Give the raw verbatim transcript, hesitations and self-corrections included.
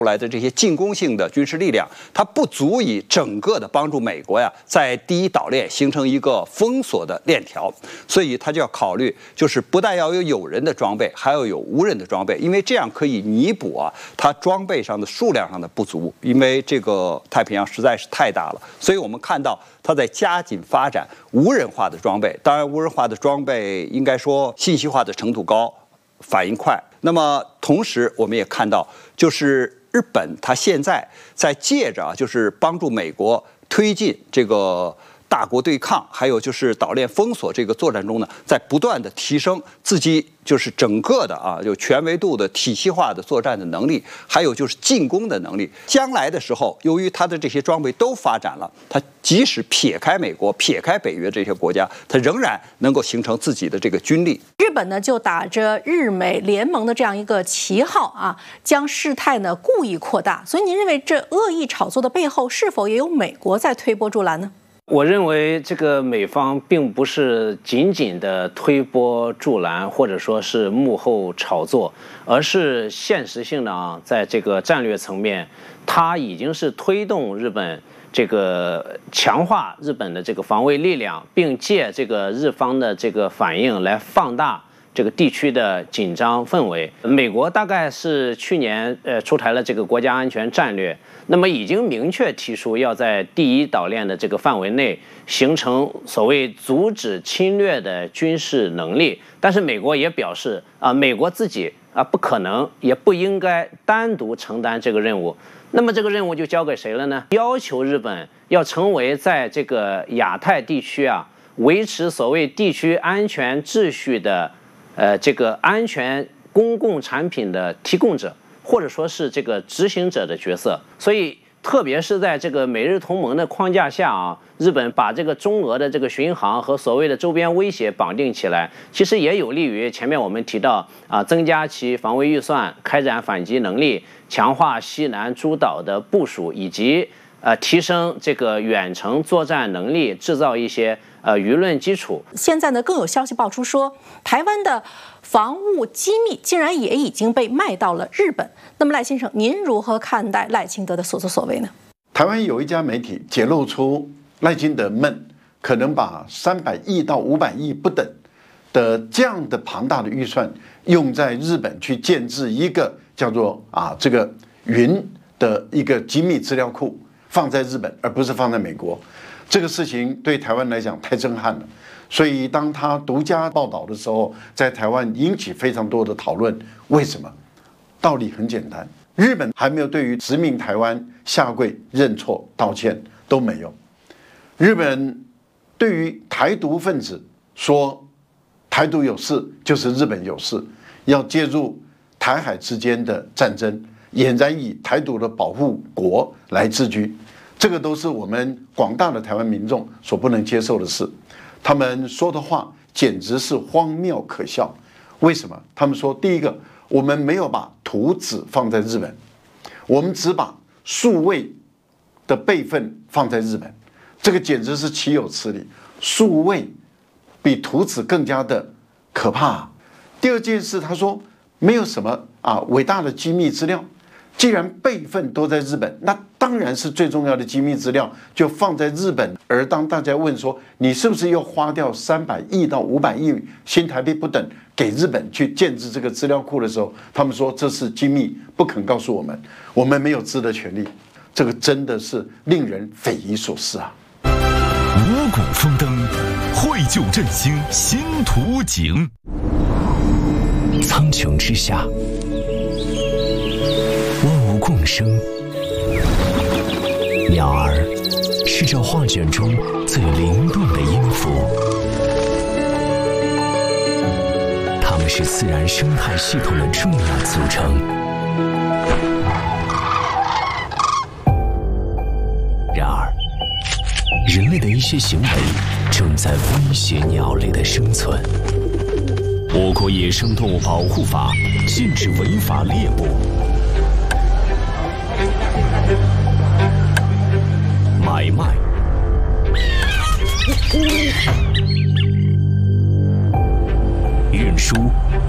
出来的这些进攻性的军事力量，它不足以整个的帮助美国呀，在第一岛链形成一个封锁的链条，所以它就要考虑，就是不但要有有人的装备，还要有无人的装备，因为这样可以弥补啊它装备上的数量上的不足，因为这个太平洋实在是太大了，所以我们看到它在加紧发展无人化的装备。当然，无人化的装备应该说信息化的程度高，反应快。那么同时，我们也看到，就是日本它现在在借着啊，就是帮助美国推进这个大国对抗，还有就是岛链封锁这个作战中呢，在不断的提升自己就是整个的啊，就全维度的体系化的作战的能力，还有就是进攻的能力。将来的时候，由于它的这些装备都发展了，它即使撇开美国、撇开北约这些国家，它仍然能够形成自己的这个军力。 日本呢，就打着日美联盟的这样一个旗号啊，将事态呢故意扩大。所以您认为这恶意炒作的背后，是否也有美国在推波助澜呢？ 我认为这个美方并不是仅仅的推波助澜，或者说是幕后炒作，而是现实性的啊，在这个战略层面，它已经是推动日本这个强化日本的这个防卫力量，并借这个日方的这个反应来放大这个地区的紧张氛围。美国大概是去年呃出台了这个国家安全战略，那么已经明确提出要在第一岛链的这个范围内形成所谓阻止侵略的军事能力。但是美国也表示啊，美国自己啊不可能也不应该单独承担这个任务。那么这个任务就交给谁了呢？要求日本要成为在这个亚太地区啊维持所谓地区安全秩序的呃这个安全公共产品的提供者，或者说是这个执行者的角色。所以特别是在这个美日同盟的框架下啊，日本把这个中俄的这个巡航和所谓的周边威胁绑定起来，其实也有利于前面我们提到啊，增加其防卫预算，开展反击能力，强化西南诸岛的部署，以及呃提升这个远程作战能力，制造一些呃舆论基础。 现在呢，更有消息爆出说，台湾的防务机密竟然也已经被卖到了日本。那么赖先生，您如何看待赖清德的所作所为呢？ 台湾有一家媒体揭露出赖清德们可能把三百亿到五百亿不等的这样的庞大的预算用在日本去建制一个叫做啊这个云的一个机密资料库，放在日本而不是放在美国。这个事情对台湾来讲太震撼了，所以当他独家报道的时候，在台湾引起非常多的讨论。为什么？道理很简单，日本还没有对于殖民台湾下跪认错道歉，都没有。日本对于台独分子说台独有事就是日本有事，要介入台海之间的战争，俨然以台独的保护国来自居，这个都是我们广大的台湾民众所不能接受的事。他们说的话简直是荒谬可笑。为什么？他们说，第一个，我们没有把图纸放在日本，我们只把数位的备份放在日本，这个简直是岂有此理。数位比图纸更加的可怕啊。第二件事，他说没有什么啊伟大的机密资料，既然备份都在日本，那当然是最重要的机密资料就放在日本。而当大家问说你是不是又花掉三百亿到五百亿新台币不等给日本去建制这个资料库的时候，他们说这是机密，不肯告诉我们，我们没有知的权利。这个真的是令人匪夷所思啊！ 五谷丰登，绘就振兴新图景。苍穹之下，万物共生。鸟儿是这画卷中最灵动的音符，它们是自然生态系统的重要组成。然而，人类的一些行为正在威胁鸟类的生存。我国野生动物保护法禁止违法猎捕、买卖、运输、